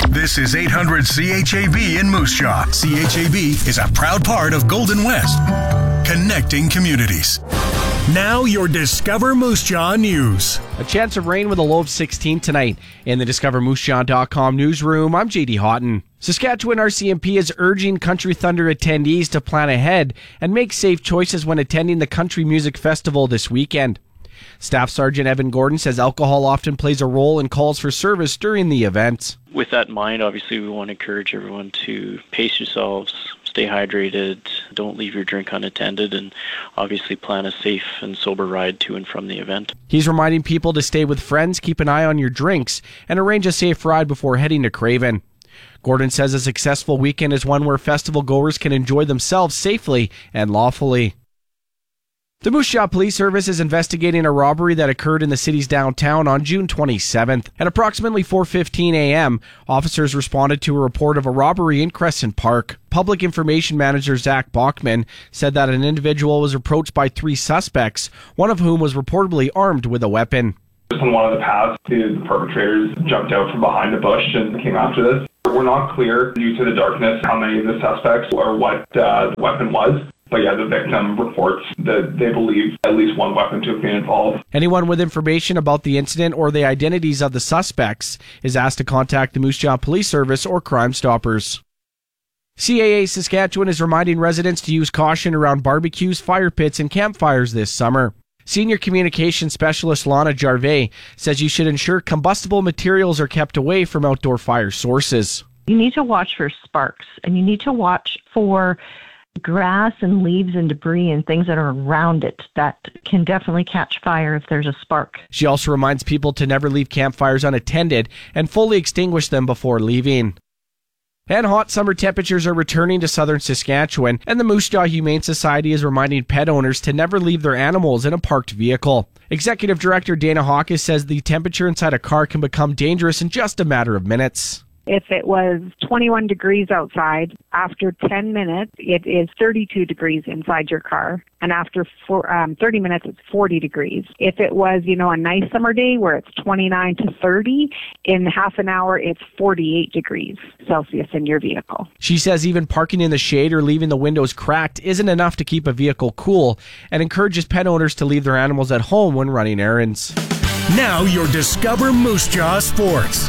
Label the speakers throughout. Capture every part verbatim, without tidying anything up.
Speaker 1: This is eight hundred C H A B in Moose Jaw. C H A B is a proud part of Golden West, connecting communities. Now your Discover Moose Jaw news.
Speaker 2: A chance of rain with a low of sixteen tonight. In the Discover Moose Jaw dot com newsroom, I'm J D Houghton. Saskatchewan R C M P is urging Country Thunder attendees to plan ahead and make safe choices when attending the Country Music Festival this weekend. Staff Sergeant Evan Gordon says alcohol often plays a role in calls for service during the event.
Speaker 3: With that in mind, obviously we want to encourage everyone to pace yourselves, stay hydrated, don't leave your drink unattended, and obviously plan a safe and sober ride to and from the event.
Speaker 2: He's reminding people to stay with friends, keep an eye on your drinks, and arrange a safe ride before heading to Craven. Gordon says a successful weekend is one where festival goers can enjoy themselves safely and lawfully. The Moose Jaw Police Service is investigating a robbery that occurred in the city's downtown on June twenty-seventh. At approximately four fifteen a.m., officers responded to a report of a robbery in Crescent Park. Public Information Manager Zach Bachman said that an individual was approached by three suspects, one of whom was reportedly armed with a weapon.
Speaker 4: On one of the paths, the perpetrators jumped out from behind a bush and came after this. We're not clear, due to the darkness, how many of the suspects or what uh, the weapon was. But yeah, the victim reports that they believe at least one weapon to have been involved.
Speaker 2: Anyone with information about the incident or the identities of the suspects is asked to contact the Moose Jaw Police Service or Crime Stoppers. C A A Saskatchewan is reminding residents to use caution around barbecues, fire pits, and campfires this summer. Senior Communications Specialist Lana Jarvet says you should ensure combustible materials are kept away from outdoor fire sources.
Speaker 5: You need to watch for sparks, and you need to watch for grass and leaves and debris and things that are around it that can definitely catch fire if there's a spark.
Speaker 2: She also reminds people to never leave campfires unattended and fully extinguish them before leaving. And hot summer temperatures are returning to southern Saskatchewan, and the Moose Jaw Humane Society is reminding pet owners to never leave their animals in a parked vehicle. Executive Director Dana Hawkes says the temperature inside a car can become dangerous in just a matter of minutes.
Speaker 6: If it was twenty-one degrees outside, after ten minutes, it is thirty-two degrees inside your car. And after four, um, thirty minutes, it's forty degrees. If it was, you know, a nice summer day where it's twenty-nine to thirty, in half an hour, it's forty-eight degrees Celsius in your vehicle.
Speaker 2: She says even parking in the shade or leaving the windows cracked isn't enough to keep a vehicle cool, and encourages pet owners to leave their animals at home when running errands.
Speaker 1: Now your Discover Moose Jaw Sports.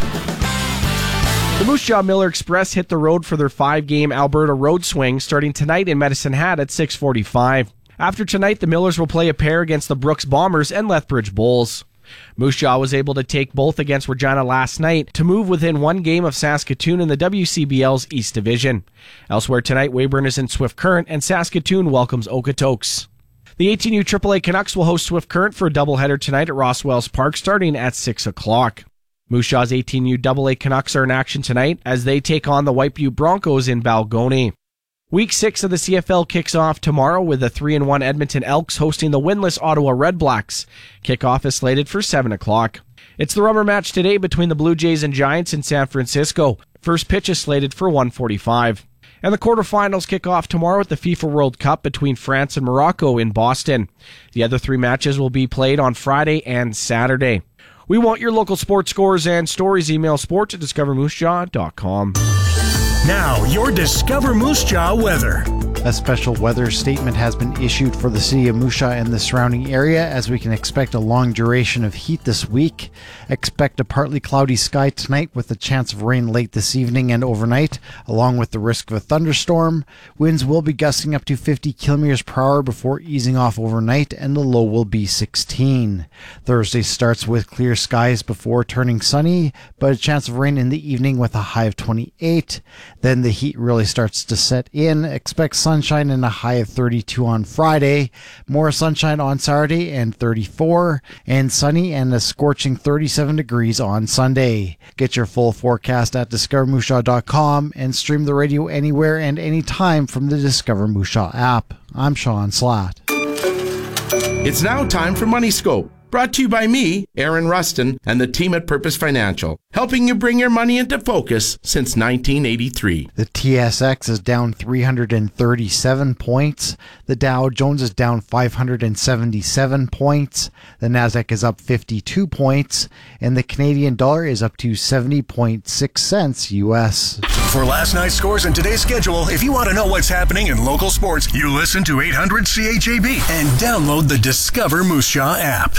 Speaker 2: The Moose Jaw Miller Express hit the road for their five-game Alberta Road Swing starting tonight in Medicine Hat at six forty-five. After tonight, the Millers will play a pair against the Brooks Bombers and Lethbridge Bulls. Moose Jaw was able to take both against Regina last night to move within one game of Saskatoon in the W C B L's East Division. Elsewhere tonight, Weyburn is in Swift Current and Saskatoon welcomes Okotoks. The eighteen U triple A Canucks will host Swift Current for a doubleheader tonight at Ross Wells Park starting at six o'clock. Moose Jaw's eighteen U double A Canucks are in action tonight as they take on the White Butte Broncos in Balgony. Week six of the C F L kicks off tomorrow with the three and one Edmonton Elks hosting the winless Ottawa Redblacks. Kickoff is slated for seven o'clock. It's the rubber match today between the Blue Jays and Giants in San Francisco. First pitch is slated for one forty-five. And the quarterfinals kick off tomorrow at the FIFA World Cup between France and Morocco in Boston. The other three matches will be played on Friday and Saturday. We want your local sports scores and stories. Email sports at discover moose jaw dot com.
Speaker 1: Now, your Discover Moose Jaw weather.
Speaker 7: A special weather statement has been issued for the city of Moose Jaw and the surrounding area as we can expect a long duration of heat this week. Expect a partly cloudy sky tonight with a chance of rain late this evening and overnight, along with the risk of a thunderstorm. Winds will be gusting up to fifty kilometers per hour before easing off overnight, and the low will be sixteen. Thursday starts with clear skies before turning sunny, but a chance of rain in the evening with a high of twenty-eight. Then the heat really starts to set in. Expect sunshine and a high of thirty-two on Friday. More sunshine on Saturday and thirty-four. And sunny and a scorching thirty-seven degrees on Sunday. Get your full forecast at discover moose jaw dot com and stream the radio anywhere and anytime from the Discover Moose Jaw app. I'm Sean Slatt.
Speaker 8: It's now time for Money Scope. Brought to you by me, Aaron Rustin, and the team at Purpose Financial, helping you bring your money into focus since nineteen eighty-three.
Speaker 7: The T S X is down three hundred thirty-seven points. The Dow Jones is down five hundred seventy-seven points. The Nasdaq is up fifty-two points. And the Canadian dollar is up to seventy point six cents U S.
Speaker 1: For last night's scores and today's schedule, if you want to know what's happening in local sports, you listen to eight hundred C H A B and download the Discover Moose Jaw app.